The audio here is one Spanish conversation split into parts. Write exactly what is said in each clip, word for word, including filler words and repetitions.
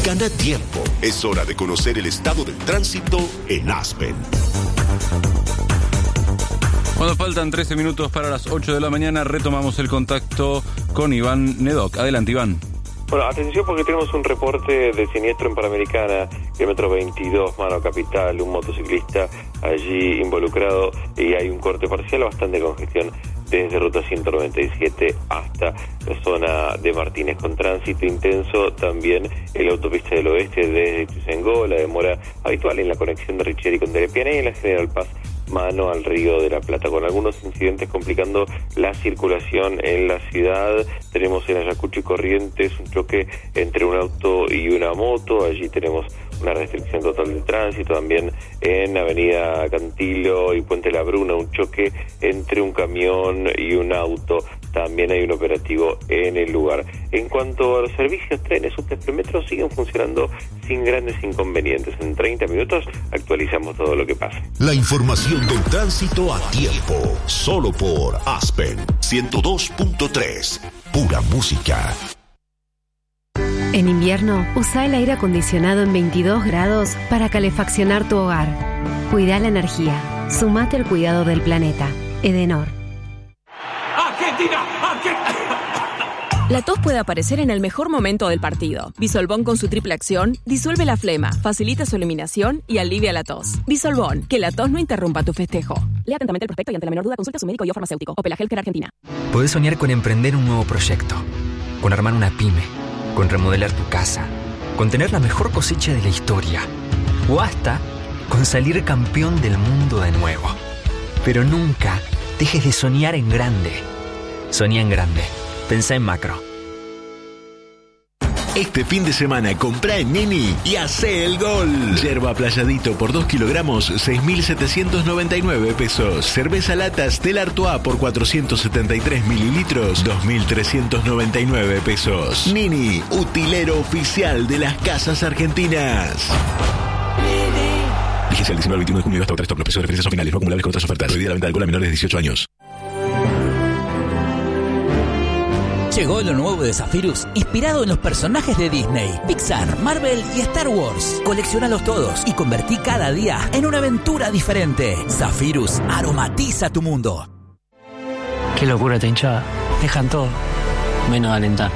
Gana tiempo. Es hora de conocer el estado del tránsito en Aspen. Cuando faltan trece minutos para las ocho de la mañana, retomamos el contacto con Iván Nedoc. Adelante, Iván. Bueno, atención porque tenemos un reporte de siniestro en Panamericana, kilómetro veintidós, Mano Capital, un motociclista allí involucrado y hay un corte parcial, bastante congestión desde ruta ciento noventa y siete hasta la zona de Martínez, con tránsito intenso también en la autopista del oeste desde Ituzaingó, la demora habitual en la conexión de Richeri con Telepiana y en la General Paz mano al Río de la Plata, con algunos incidentes complicando la circulación en la ciudad. Tenemos en Ayacucho y Corrientes un choque entre un auto y una moto, allí tenemos una restricción total de tránsito. También en Avenida Cantilo y Puente La Bruna un choque entre un camión y un auto, también hay un operativo en el lugar. En cuanto a los servicios, trenes, subtes, premetros siguen funcionando sin grandes inconvenientes. En treinta minutos actualizamos todo lo que pasa. La información del tránsito a tiempo, solo por Aspen ciento dos punto tres, pura música. En invierno, usa el aire acondicionado en veintidós grados para calefaccionar tu hogar. Cuida la energía. Sumate al cuidado del planeta. Edenor. ¡Argentina! ¡Argentina! La tos puede aparecer en el mejor momento del partido. Bisolbón con su triple acción disuelve la flema, facilita su eliminación y alivia la tos. Bisolbón, que la tos no interrumpa tu festejo. Lea atentamente el prospecto y ante la menor duda consulte a su médico y o farmacéutico. Opela Healthcare Argentina. Podés soñar con emprender un nuevo proyecto, con armar una pyme, con remodelar tu casa, con tener la mejor cosecha de la historia o hasta con salir campeón del mundo de nuevo. Pero nunca dejes de soñar en grande. Soñá en grande. Pensá en macro. Este fin de semana comprá en Nini y hacé el gol. Yerba Playadito por dos kilogramos, seis mil setecientos noventa y nueve pesos. Cerveza lata Stella Artois por cuatrocientos setenta y tres mililitros, dos mil trescientos noventa y nueve pesos. Nini, utilero oficial de las casas argentinas. Vigencia el diecinueve al veintiuno de junio hasta agotar stock. Los precios de referencia son finales, no acumulables con otras ofertas. Prohibida la venta de alcohol a menores de dieciocho años. Llegó lo nuevo de Zephyrus, inspirado en los personajes de Disney, Pixar, Marvel y Star Wars. Colecciónalos todos y convertí cada día en una aventura diferente. Zephyrus aromatiza tu mundo. Qué locura esta hinchada. Dejan todo, menos alentar.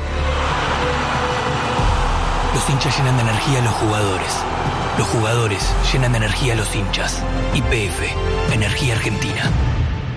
Los hinchas llenan de energía a los jugadores. Los jugadores llenan de energía a los hinchas. Y P F, Energía Argentina.